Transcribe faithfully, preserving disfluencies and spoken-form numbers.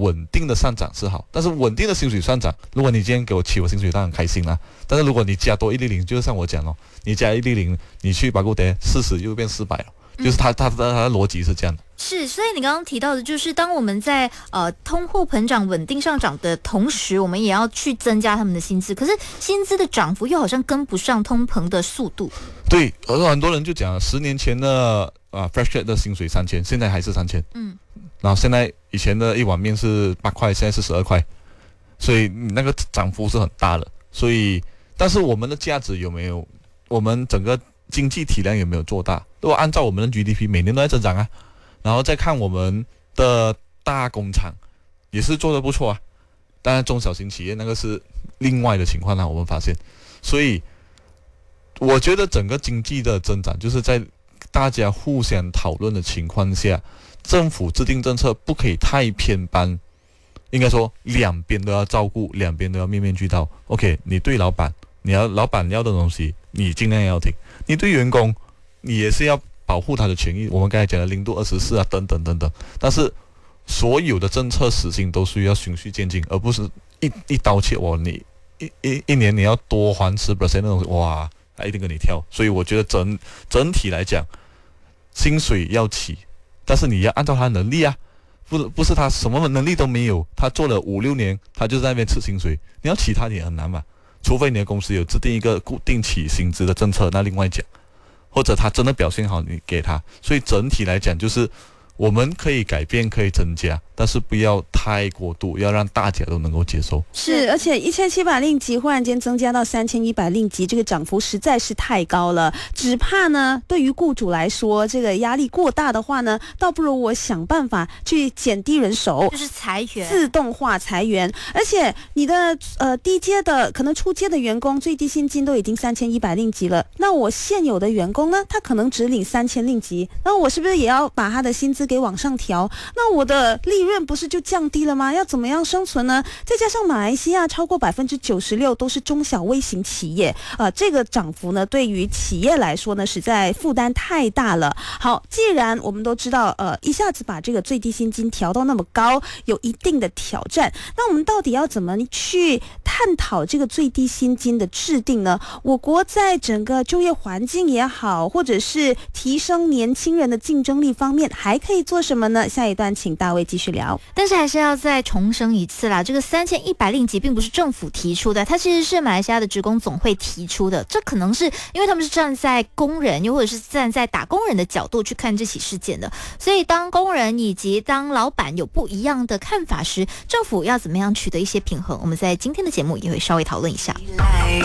稳定的上涨是好，但是稳定的薪水上涨，如果你今天给我起我薪水，当然开心啦。但是如果你加多一零零，就是像我讲咯，你加一零零，你去把固跌四十又变四百了，就是它它它它的逻辑是这样的。 是，所以你刚刚提到的，就是当我们在呃通货膨胀稳定上涨的同时，我们也要去增加他们的薪资，可是薪资的涨幅又好像跟不上通膨的速度。 对，而很多人就讲，十年前的啊 fresh grad 的薪水三千，现在还是三千。嗯。然后现在以前的一碗面是八块，现在是十二块，所以那个涨幅是很大的。所以，但是我们的价值有没有？我们整个经济体量有没有做大？如果按照我们的 G D P 每年都在增长啊。然后再看我们的大工厂也是做得不错啊，当然中小型企业那个是另外的情况啦，我们发现。所以我觉得整个经济的增长就是在大家互相讨论的情况下，政府制定政策不可以太偏帮，应该说两边都要照顾，两边都要面面俱到。 OK， 你对老板，你要老板要的东西你尽量要听，你对员工你也是要保护他的权益，我们刚才讲的零度二十四啊，等等等等。但是所有的政策实行都需要循序渐进，而不是一一刀切。哇，你一一一年你要多还十 percent 那种，哇，他一定跟你跳。所以我觉得整整体来讲，薪水要起，但是你要按照他的能力啊，不不是他什么能力都没有，他做了五六年，他就在那边吃薪水，你要起他也很难嘛。除非你的公司有制定一个固定起薪资的政策，那另外讲。或者他真的表现好，你给他。所以整体来讲，就是我们可以改变，可以增加，但是不要太过度，要让大家都能够接受。 是，而且一千七百令吉忽然间增加到三千一百令吉，这个涨幅实在是太高了。只怕呢，对于雇主来说，这个压力过大的话呢，倒不如我想办法去减低人手， 就是裁员， 自动化裁员。而且你的呃低阶的可能初阶的员工最低薪金都已经三千一百令吉了，那我现有的员工呢，他可能只领三千令吉，那我是不是也要把他的薪资给往上调？那我的利润不是就降低了吗？要怎么样生存呢？再加上马来西亚超过百分之九十六都是中小微型企业，呃，这个涨幅呢，对于企业来说呢，实在负担太大了。好，既然我们都知道，呃，一下子把这个最低薪金调到那么高，有一定的挑战，那我们到底要怎么去探讨这个最低薪金的制定呢？我国在整个就业环境也好，或者是提升年轻人的竞争力方面，还可以做什么呢？下一段请大卫继续聊。 但是还是要再重申一次啦，这个三千一百令吉并不是政府提出的，它其实是马来西亚的职工总会提出的。这可能是因为他们是站在工人，又或者是站在打工人的角度去看这起事件的，所以当工人以及当老板有不一样的看法时，政府要怎么样取得一些平衡？我们在今天的节目也会稍微讨论一下。